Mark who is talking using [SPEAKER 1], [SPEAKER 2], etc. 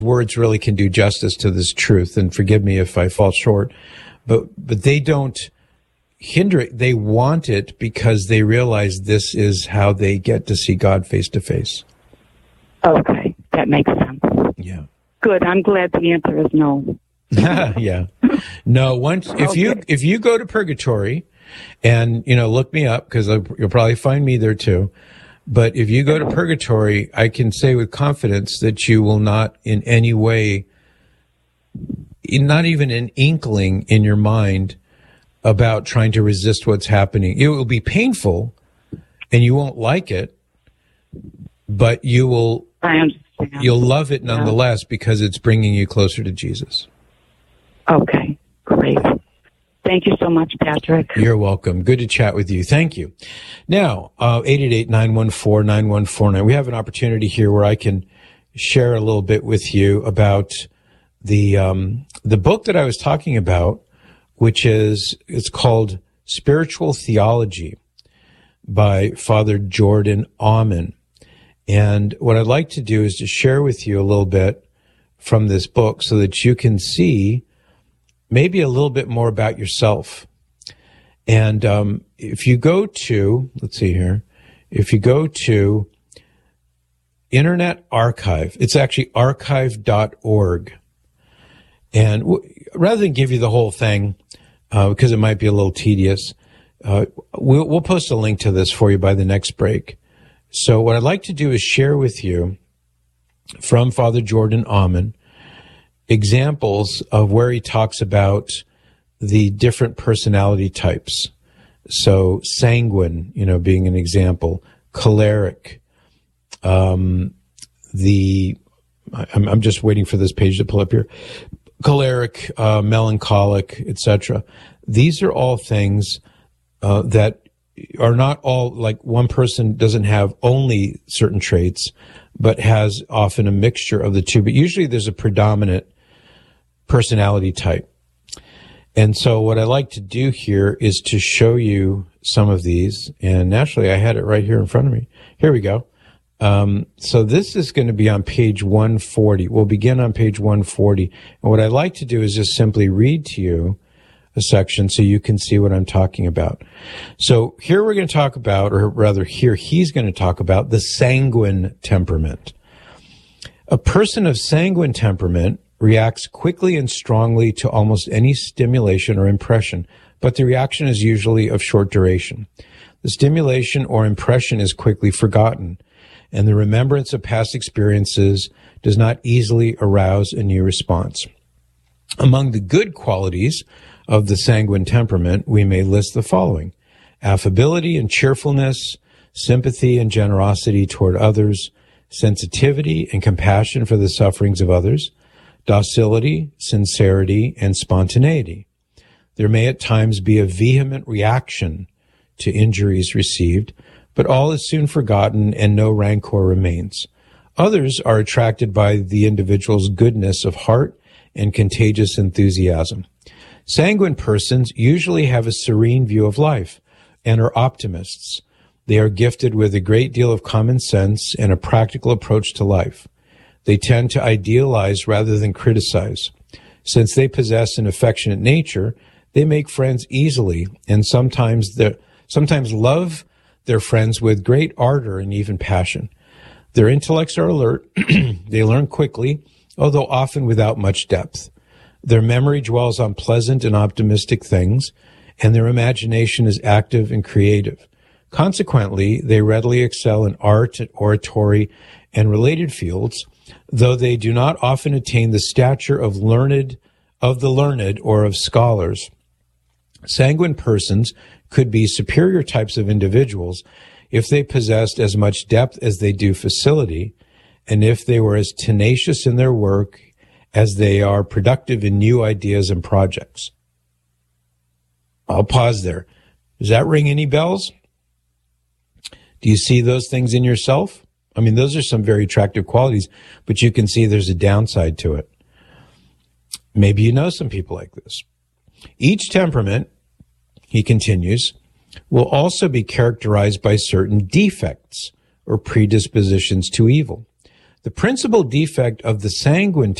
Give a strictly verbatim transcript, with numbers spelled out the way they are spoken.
[SPEAKER 1] words really can do justice to this truth, and forgive me if I fall short, but but they don't hinder it. They want it because they realize this is how they get to see God face to face.
[SPEAKER 2] Okay, that makes sense.
[SPEAKER 1] Yeah.
[SPEAKER 2] Good. I'm glad the answer is no.
[SPEAKER 1] Yeah. No, once if
[SPEAKER 2] Okay.
[SPEAKER 1] you if you go to purgatory, and you know, look me up because you'll probably find me there too. But if you go to purgatory, I can say with confidence that you will not in any way, not even an inkling in your mind about trying to resist what's happening. It will be painful and you won't like it, but you will,
[SPEAKER 2] I understand.
[SPEAKER 1] you'll love it nonetheless, yeah, because it's bringing you closer to Jesus.
[SPEAKER 2] Okay, great. Thank you so much, Patrick.
[SPEAKER 1] You're welcome. Good to chat with you. Thank you. Now, uh, eight eight eight, nine one four, nine one four nine. We have an opportunity here where I can share a little bit with you about the, um, the book that I was talking about, which is, it's called Spiritual Theology by Father Jordan Aumann. And what I'd like to do is to share with you a little bit from this book so that you can see maybe a little bit more about yourself. And um, if you go to, let's see here, if you go to Internet Archive, it's actually archive dot org. And w- rather than give you the whole thing, uh, because it might be a little tedious, uh, we'll, we'll post a link to this for you by the next break. So what I'd like to do is share with you from Father Jordan Aumann examples of where he talks about the different personality types. So sanguine, you know, being an example, choleric, um, the, I'm, I'm just waiting for this page to pull up here, choleric, uh, melancholic, et cetera. These are all things uh, that are not all, like one person doesn't have only certain traits, but has often a mixture of the two. But usually there's a predominant personality type. And so what I like to do here is to show you some of these. And naturally, I had it right here in front of me. Here we go. Um, so this is going to be on page one forty. We'll begin on page one forty. And what I like to do is just simply read to you a section so you can see what I'm talking about. So here we're going to talk about, or rather here he's going to talk about, the sanguine temperament. A person of sanguine temperament reacts quickly and strongly to almost any stimulation or impression, but the reaction is usually of short duration. The stimulation or impression is quickly forgotten, and the remembrance of past experiences does not easily arouse a new response. Among the good qualities of the sanguine temperament, we may list the following: affability and cheerfulness, sympathy and generosity toward others, sensitivity and compassion for the sufferings of others, docility, sincerity, and spontaneity. There may at times be a vehement reaction to injuries received, but all is soon forgotten and no rancor remains. Others are attracted by the individual's goodness of heart and contagious enthusiasm. Sanguine persons usually have a serene view of life and are optimists. They are gifted with a great deal of common sense and a practical approach to life. They tend to idealize rather than criticize. Since they possess an affectionate nature, they make friends easily and sometimes sometimes love their friends with great ardor and even passion. Their intellects are alert. They learn quickly, although often without much depth. Their memory dwells on pleasant and optimistic things, and their imagination is active and creative. Consequently, they readily excel in art, oratory, and related fields, though they do not often attain the stature of learned, of the learned or of scholars. Sanguine persons could be superior types of individuals if they possessed as much depth as they do facility, and if they were as tenacious in their work as they are productive in new ideas and projects. I'll pause there. Does that ring any bells? Do you see those things in yourself? I mean, those are some very attractive qualities, but you can see there's a downside to it. Maybe you know some people like this. Each temperament, he continues, will also be characterized by certain defects or predispositions to evil. The principal defect of the sanguine